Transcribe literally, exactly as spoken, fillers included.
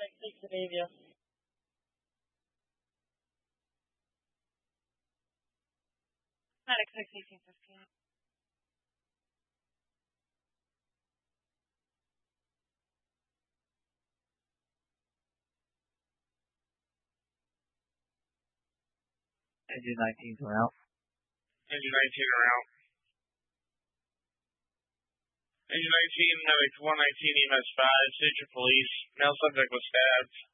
Medic six in Avia. Medic six, eighteen fifteen. Engine nineteen to out. Engine nineteen are out. Engine nineteen, Medic one nineteen, E M S five, Station Police. Male subject was stabbed.